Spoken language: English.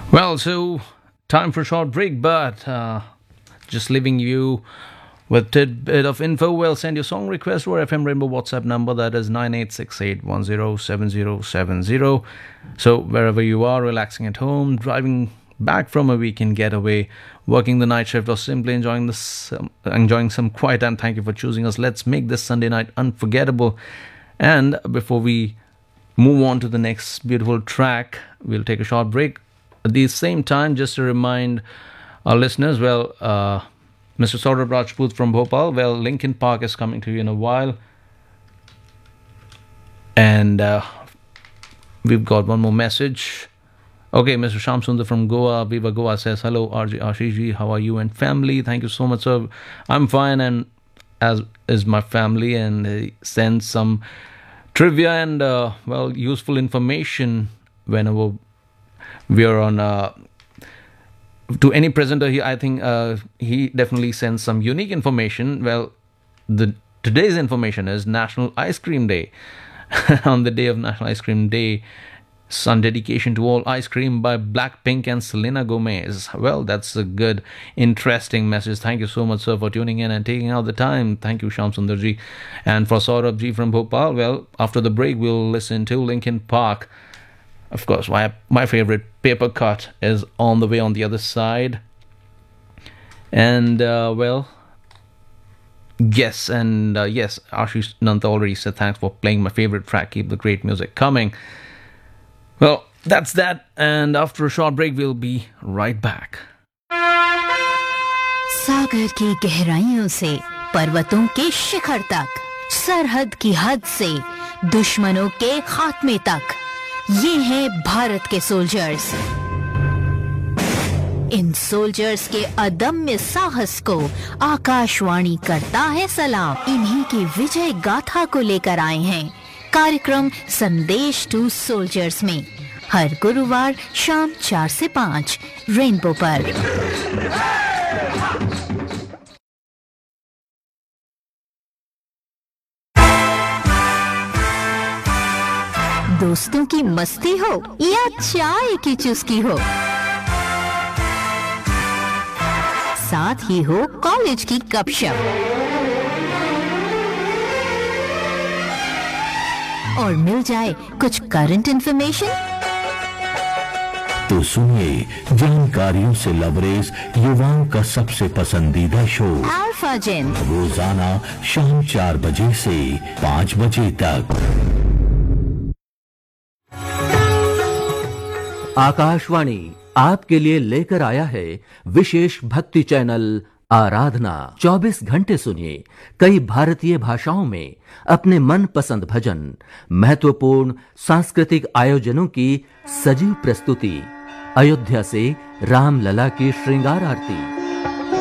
Well, so time for a short break, but just leaving you with tidbit of info. Well, send your song request to our FM Rainbow WhatsApp number, that is 9868107070. So wherever you are, relaxing at home, driving back from a weekend getaway, working the night shift, or simply enjoying some quiet time, thank you for choosing us. Let's make this Sunday night unforgettable. And before we move on to the next beautiful track, we'll take a short break. At the same time, just to remind our listeners, Mr. Saurabh Rajput from Bhopal, Linkin Park is coming to you in a while. And we've got one more message. Okay, Mr. Sham Sundar from Goa, Viva Goa says, hello, RJ Ashish, how are you and family? Thank you so much, sir. I'm fine, and as is my family, and he sends some trivia and, useful information whenever we are on to any presenter here. I think he definitely sends some unique information. Well, today's information is National Ice Cream Day. On the day of National Ice Cream Day, some dedication to all ice cream by Blackpink and Selena Gomez. Well, that's a good, interesting message. Thank you so much, sir, for tuning in and taking out the time. Thank you, Sham Sundarji. And for Saurabh ji from Bhopal, well, after the break, we'll listen to Linkin Park. Of course, my favorite, Paper Cut, is on the way on the other side. And, yes, Ashish Nanta already said thanks for playing my favorite track. Keep the great music coming. Well, that's that. And after a short break, we'll be right back. सागर की गहराइयों से पर्वतों के शिखर तक, सरहद की हद से दुश्मनों के खात्मे तक, ये हैं भारत के सोल्जर्स। इन सोल्जर्स के अदम्य साहस को आकाशवाणी करता है सलाम। इन्हीं की विजय गाथा को लेकर आए हैं कार्यक्रम संदेश टू सोल्जर्स में, हर गुरुवार शाम 4 से 5 रेनबो पर। दोस्तों की मस्ती हो या चाय की चुस्की हो, साथ ही हो कॉलेज की गपशप, और मिल जाए कुछ करंट इंफॉर्मेशन, तो सुनिए जानकारियों से लबरेज युवाओं का सबसे पसंदीदा शो अल्फा जेन, रोजाना शाम 4 बजे से 5 बजे तक। आकाशवाणी आपके लिए लेकर आया है विशेष भक्ति चैनल आराधना। 24 घंटे सुनिए कई भारतीय भाषाओं में अपने मनपसंद भजन, महत्वपूर्ण सांस्कृतिक आयोजनों की सजीव प्रस्तुति, अयोध्या से रामलला की श्रृंगार आरती,